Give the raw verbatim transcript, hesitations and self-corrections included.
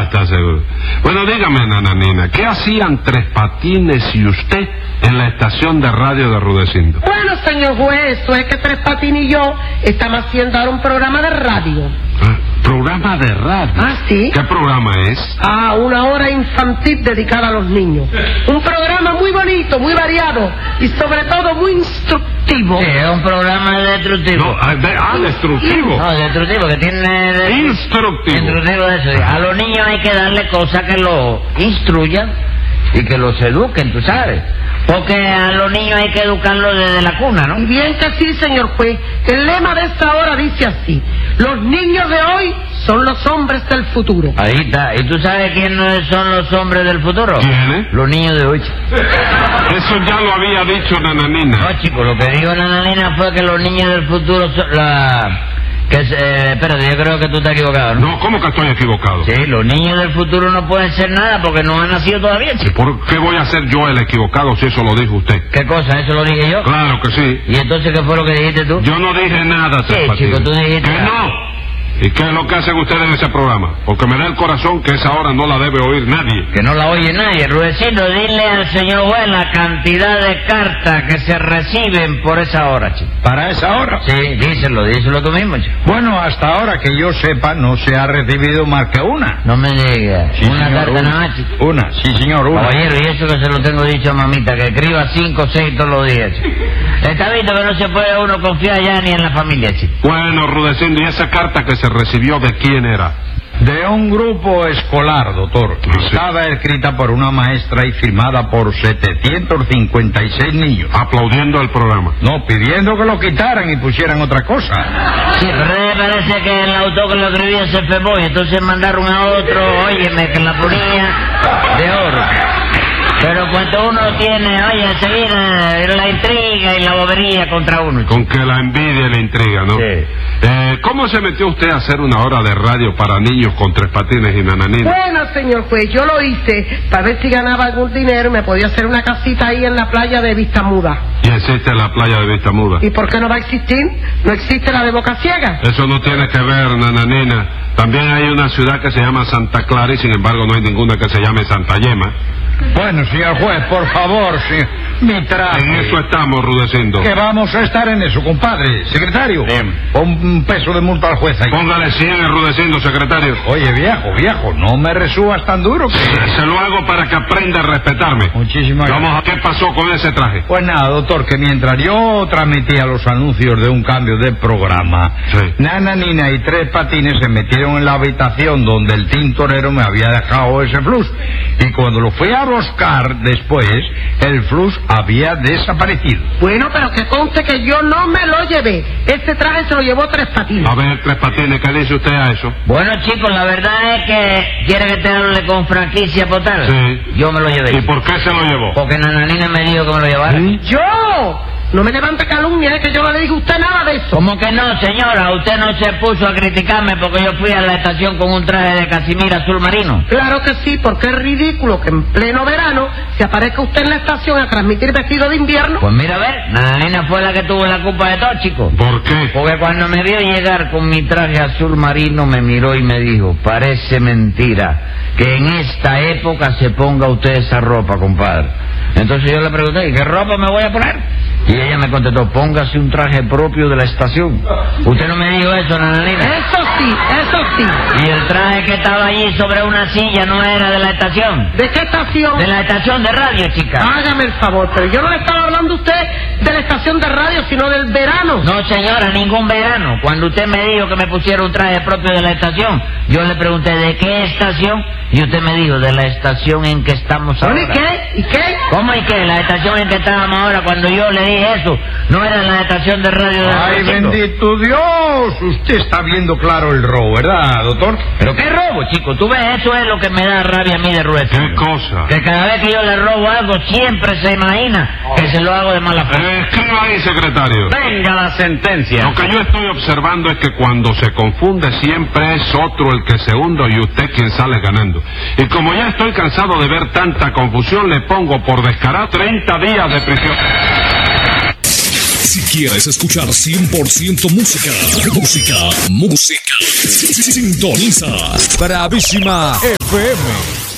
está seguro. Bueno, dígame, Nananina, ¿qué hacían Tres Patines y usted en la estación de radio de Rudecindo? Bueno, señor juez, eso es que Tres Patines y yo estamos haciendo ahora un programa de radio. ¿Ah? ¿Programa de radio? Ah, ¿sí? ¿Qué programa es? Ah, una hora infantil dedicada a los niños. Un programa muy bonito, muy variado y sobre todo muy instructivo. Sí, es un programa destructivo. No, ah, de, ah, destructivo. No, destructivo, que tiene... De... Instructivo. Instructivo, eso. A los niños hay que darle cosas que los instruyan y que los eduquen, tú sabes. Porque a los niños hay que educarlos desde la cuna, ¿no? Y bien que sí, señor juez. El lema de esta hora dice así: los niños de hoy son los hombres del futuro. Ahí está. ¿Y tú sabes quiénes son los hombres del futuro? ¿Quiénes? Los niños de hoy. Eso ya lo había dicho Nananina. No, chico, lo que dijo Nananina fue que los niños del futuro son la... Que se, eh, espérate, yo creo que tú estás equivocado, ¿no? No, ¿cómo que estoy equivocado? Sí, los niños del futuro no pueden ser nada porque no han nacido todavía, chico. ¿Por qué voy a ser yo el equivocado si eso lo dijo usted? ¿Qué cosa? ¿Eso lo dije yo? Claro que sí. ¿Y entonces qué fue lo que dijiste tú? Yo no dije nada, Tres Sí, Patines. chico, tú dijiste... ¿Que no? ¿Y qué es lo que hacen ustedes en ese programa? Porque me da el corazón que esa hora no la debe oír nadie. Que no la oye nadie. Rudecindo, dile al señor juez la cantidad de cartas que se reciben por esa hora, chico. ¿Para esa hora? Sí, díselo, díselo tú mismo, chico. Bueno, hasta ahora que yo sepa, no se ha recibido más que una. No me digas. Sí, una señor, carta una. nada más, chico. Una, sí, señor, una. Caballero, y eso que se lo tengo dicho a mamita, que escriba cinco o seis todos los días, chico. Está visto que no se puede uno confiar ya ni en la familia, chico. Bueno, Rudecindo, ¿y esa carta que se recibió de quién era? De un grupo escolar, doctor. Ah, sí. Estaba escrita por una maestra y firmada por setecientos cincuenta y seis niños. Aplaudiendo el programa. No, pidiendo que lo quitaran y pusieran otra cosa. Sí, pero me parece que el autor que lo escribía se enfermó y entonces mandaron a otro, óyeme, que la ponía de oro. Pero cuando uno tiene, oye, enseguida la intriga y la bobería contra uno. Con que la envidia y la intriga, ¿no? Sí. Eh, ¿Cómo se metió usted a hacer una hora de radio para niños con Tres Patines y Nananina? Bueno, señor juez, yo lo hice para ver si ganaba algún dinero y me podía hacer una casita ahí en la playa de Vistamuda. Y existe la playa de Vistamuda. ¿Y por qué no va a existir? ¿No existe la de Boca Ciega? Eso no tiene que ver, Nananina. También hay una ciudad que se llama Santa Clara y sin embargo no hay ninguna que se llame Santa Yema. Bueno, señor juez, por favor, sí, mi traje. En eso estamos, Rudecindo. Que vamos a estar en eso, compadre. Secretario, Bien. pon un peso de multa al juez ahí. Póngale cien, Rudecindo, secretario. Oye, viejo, viejo, no me resubas tan duro que... Se lo hago para que aprenda a respetarme. Muchísimas Vamos gracias. a qué pasó con ese traje. Pues nada, doctor, que mientras yo transmitía los anuncios de un cambio de programa, Sí. Nananina y Tres Patines se metieron en la habitación donde el tintorero me había dejado ese flux. Y cuando lo fui a buscar después, el flux había desaparecido. Bueno, pero que conste que yo no me lo llevé. Ese traje se lo llevó Tres Patines. A ver, Tres Patines, ¿qué dice usted a eso? Bueno, chicos, la verdad es que quiere que te hable con franquicia total. Sí. Yo me lo llevé. ¿Y por qué se lo llevó? Porque Nananina me dijo que me lo llevara. ¡Yo! No me levante calumnia, es que yo no le digo a usted nada de eso. ¿Cómo que no, señora? Usted no se puso a criticarme porque yo fui a la estación con un traje de casimira azul marino. Claro que sí, porque es ridículo que en pleno verano se aparezca usted en la estación a transmitir vestido de invierno. Pues mira, a ver, Nananina fue la que tuvo la culpa de todo, chico. ¿Por qué? Porque cuando me vio llegar con mi traje azul marino me miró y me dijo, parece mentira que en esta época se ponga usted esa ropa, compadre. Entonces yo le pregunté, ¿y qué ropa me voy a poner? Y ella me contestó, póngase un traje propio de la estación. ¿Usted no me dijo eso, Nananina? Eso sí, eso sí. Y el traje que estaba allí sobre una silla no era de la estación. ¿De qué estación? De la estación de radio, chica. Hágame el favor, pero yo no le estaba hablando a usted de la estación de radio, sino del verano. No, señora, ningún verano. Cuando usted me dijo que me pusiera un traje propio de la estación, yo le pregunté, ¿de qué estación? Y usted me dijo, de la estación en que estamos ahora. ¿Y qué? ¿Y qué? ¿Cómo y qué? La estación en que estábamos ahora, cuando yo le dije eso, no era la estación de radio de ¡Ay, Rudecindo. bendito Dios! Usted está viendo claro el robo, ¿verdad, doctor? ¿Pero qué robo, chico? Tú ves, eso es lo que me da rabia a mí de Rudecindo. ¿Qué cosa? Que cada vez que yo le robo algo, siempre se imagina que se lo hago de mala fe. Eh, escriba ahí, secretario. Venga la sentencia. Lo que yo estoy observando es que cuando se confunde siempre es otro el que se hunde y usted quien sale ganando. Y como ya estoy cansado de ver tanta confusión, le pongo por descarado treinta días de prisión. Si quieres escuchar cien por ciento música, música, música, sintoniza Bravísima F M.